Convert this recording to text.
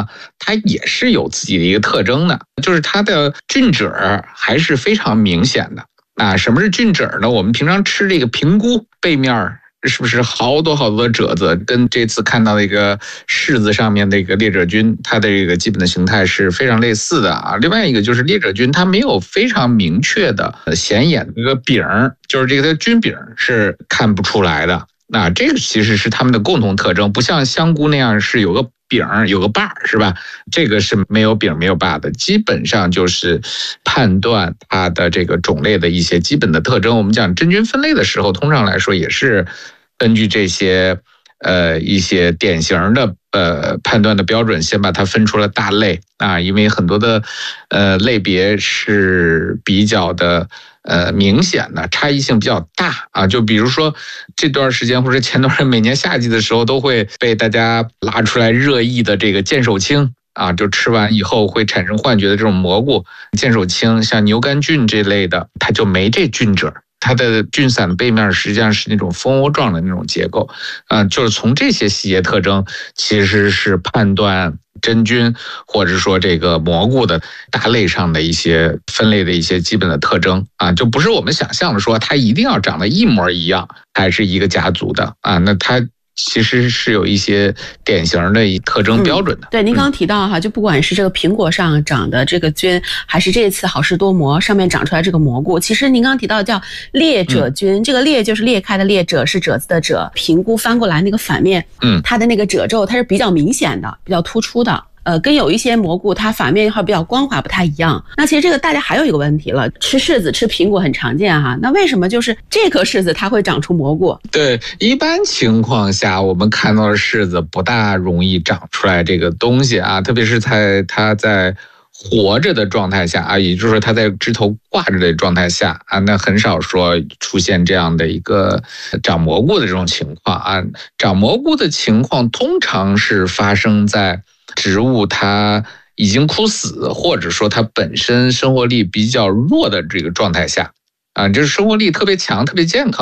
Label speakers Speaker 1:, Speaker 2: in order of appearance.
Speaker 1: 它也是有自己的一个特征的，就是它的菌褶还是非常明显的啊。什么是菌褶呢？我们平常吃这个平菇背面是不是好多好多的褶子，跟这次看到的一个柿子上面的一个裂褶菌，它的这个基本的形态是非常类似的啊。另外一个就是裂褶菌，它没有非常明确的显眼的一个柄，就是这个菌柄是看不出来的。那这个其实是它们的共同特征，不像香菇那样是有个柄有个把是吧？这个是没有柄没有把的，基本上就是判断它的这个种类的一些基本的特征。我们讲真菌分类的时候，通常来说也是根据这些一些典型的判断的标准，先把它分出了大类啊，因为很多的类别是比较的明显的，差异性比较大啊。就比如说这段时间或者前段时间每年夏季的时候，都会被大家拉出来热议的这个剑手青啊，就吃完以后会产生幻觉的这种蘑菇，剑手青像牛肝菌这类的，它就没这菌褶。它的菌伞的背面实际上是那种蜂窝状的那种结构，就是从这些细节特征，其实是判断真菌或者说这个蘑菇的大类上的一些分类的一些基本的特征啊，就不是我们想象的说它一定要长得一模一样，还是一个家族的啊，那它其实是有一些典型的特征标准的。
Speaker 2: 对，您刚刚提到哈，就不管是这个苹果上长的这个菌，还是这次好事多磨上面长出来这个蘑菇，其实您刚刚提到叫裂褶菌，这个裂就是裂开的裂，褶是褶子的褶，平菇翻过来那个反面，它的那个褶皱它是比较明显的，比较突出的。跟有一些蘑菇它反面比较光滑不太一样。那其实这个大家还有一个问题了，吃柿子吃苹果很常见哈，那为什么就是这颗柿子它会长出蘑菇？对，
Speaker 1: 一般情况下我们看到的柿子不大容易长出来这个东西啊，特别是它在活着的状态下啊，也就是说它在枝头挂着的状态下啊，那很少说出现这样的一个长蘑菇的这种情况啊。长蘑菇的情况通常是发生在植物它已经枯死，或者说它本身生活力比较弱的这个状态下啊，就是生活力特别强、特别健康。